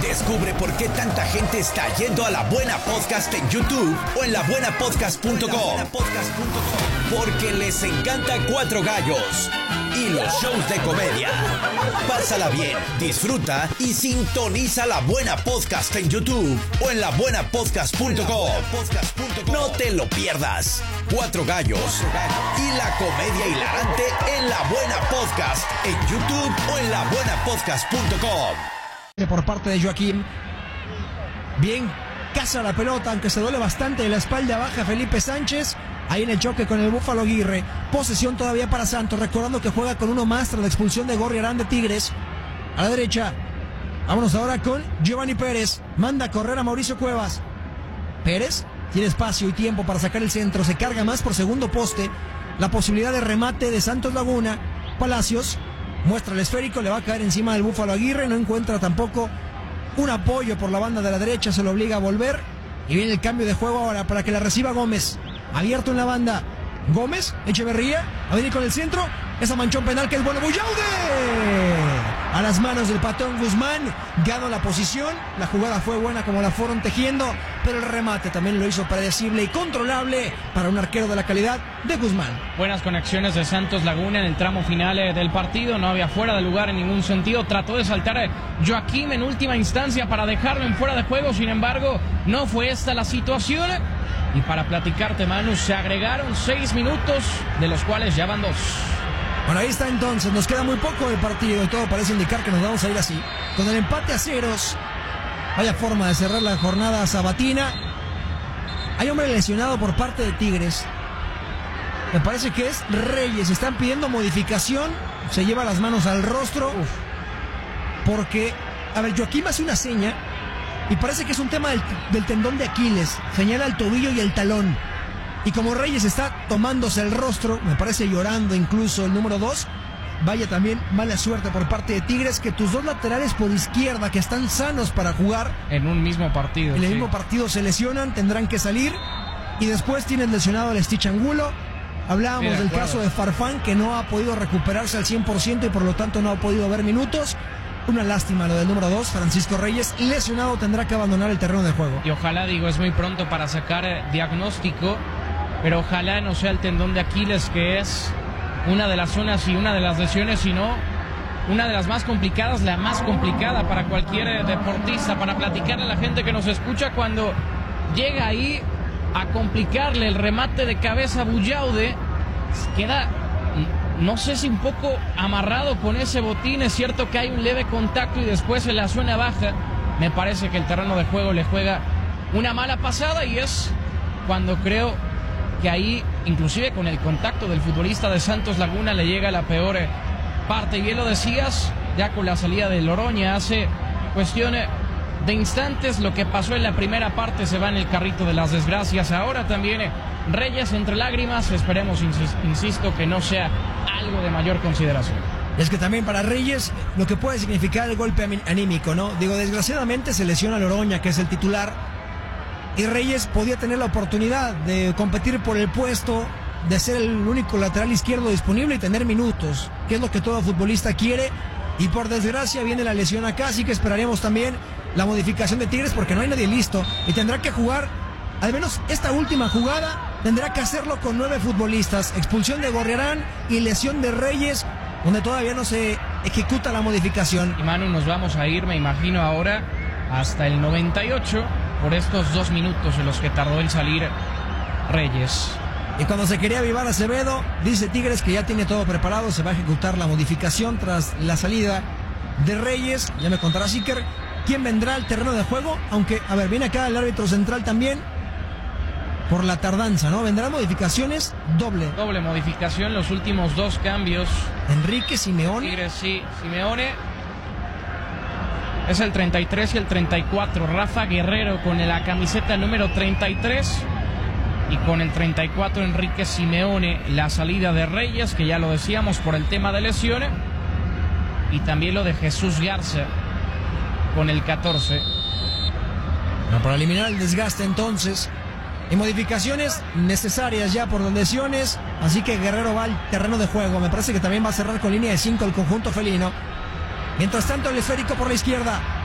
Descubre por qué tanta gente está yendo a La Buena Podcast en YouTube o en labuenapodcast.com. Porque les encanta Cuatro Gallos y los shows de comedia. Pásala bien, disfruta y sintoniza La Buena Podcast en YouTube o en labuenapodcast.com. No te lo pierdas. Cuatro Gallos y la comedia hilarante en La Buena Podcast en YouTube o en labuenapodcast.com. Por parte de Joaquín. Bien, caza la pelota, aunque se duele bastante de la espalda baja Felipe Sánchez. Ahí en el choque con el Búfalo Aguirre. Posesión todavía para Santos, recordando que juega con uno más tras la expulsión de Gorriarán de Tigres. A la derecha, vámonos ahora con Giovanni Pérez. Manda a correr a Mauricio Cuevas. Pérez tiene espacio y tiempo para sacar el centro. Se carga más por segundo poste. La posibilidad de remate de Santos Laguna. Palacios muestra el esférico, le va a caer encima del Búfalo Aguirre. No encuentra tampoco un apoyo por la banda de la derecha. Se lo obliga a volver. Y viene el cambio de juego ahora para que la reciba Gómez. Abierto en la banda. Gómez, Echeverría, a venir con el centro. Esa manchón penal que es bueno. ¡Buyaude! A las manos del Patón Guzmán. Ganó la posición. La jugada fue buena como la fueron tejiendo. Pero el remate también lo hizo predecible y controlable para un arquero de la calidad de Guzmán. Buenas conexiones de Santos Laguna en el tramo final del partido. No había fuera de lugar en ningún sentido. Trató de saltar Joaquín en última instancia para dejarlo en fuera de juego. Sin embargo, no fue esta la situación. Y para platicarte, Manu, se agregaron 6 minutos, de los cuales ya van 2. Bueno, ahí está entonces. Nos queda muy poco de partido y todo parece indicar que nos vamos a ir así. Con el empate a ceros. Vaya forma de cerrar la jornada sabatina. Hay hombre lesionado por parte de Tigres. Me parece que es Reyes. Están pidiendo modificación. Se lleva las manos al rostro. Porque, a ver, Joaquín hace una seña. Y parece que es un tema del tendón de Aquiles. Señala el tobillo y el talón. Y como Reyes está tomándose el rostro, me parece llorando incluso el número 2. Vaya también mala suerte por parte de Tigres, que tus dos laterales por izquierda, que están sanos para jugar en un mismo partido. En el mismo partido se lesionan, tendrán que salir. Y después tienen lesionado al Stitch Angulo. Hablábamos del caso de Farfán, que no ha podido recuperarse al 100% y por lo tanto no ha podido ver minutos. Una lástima lo del número 2, Francisco Reyes, lesionado, tendrá que abandonar el terreno de juego. Y ojalá, digo, es muy pronto para sacar diagnóstico, pero ojalá no sea el tendón de Aquiles, que es una de las zonas y una de las lesiones, sino una de las más complicadas, la más complicada para cualquier deportista, para platicarle a la gente que nos escucha cuando llega ahí a complicarle el remate de cabeza a Buyaude. Queda, no sé si un poco amarrado con ese botín. Es cierto que hay un leve contacto y después en la zona baja me parece que el terreno de juego le juega una mala pasada, y es cuando creo que ahí, inclusive con el contacto del futbolista de Santos Laguna, le llega la peor parte. Y bien lo decías, ya con la salida de Loroña hace cuestión de instantes, lo que pasó en la primera parte se va en el carrito de las desgracias. Ahora también Reyes entre lágrimas. Esperemos, insisto, que no sea algo de mayor consideración. Es que también para Reyes lo que puede significar el golpe anímico, ¿no? Digo, desgraciadamente se lesiona Loroña, que es el titular, y Reyes podía tener la oportunidad de competir por el puesto, de ser el único lateral izquierdo disponible y tener minutos, que es lo que todo futbolista quiere. Y por desgracia viene la lesión acá, así que esperaríamos también la modificación de Tigres, porque no hay nadie listo y tendrá que jugar, al menos esta última jugada, tendrá que hacerlo con 9 futbolistas. Expulsión de Gorriarán y lesión de Reyes, donde todavía no se ejecuta la modificación. Y Manu, nos vamos a ir, me imagino ahora, hasta el 98, por estos 2 minutos en los que tardó en salir Reyes. Y cuando se quería avivar Acevedo, dice Tigres que ya tiene todo preparado, se va a ejecutar la modificación tras la salida de Reyes. Ya me contará Siker quién vendrá al terreno de juego, aunque, a ver, viene acá el árbitro central también por la tardanza, ¿no? Vendrán modificaciones doble. Doble modificación, los últimos 2 cambios. Enrique Simeone. Tigres, sí, Simeone. Es el 33 y el 34. Rafa Guerrero con la camiseta número 33. Y con el 34 Enrique Simeone. La salida de Reyes, que ya lo decíamos por el tema de lesiones. Y también lo de Jesús Garza con el 14. Bueno, para eliminar el desgaste entonces. Y modificaciones necesarias ya por las lesiones. Así que Guerrero va al terreno de juego. Me parece que también va a cerrar con línea de 5 el conjunto felino. Mientras tanto, el esférico por la izquierda.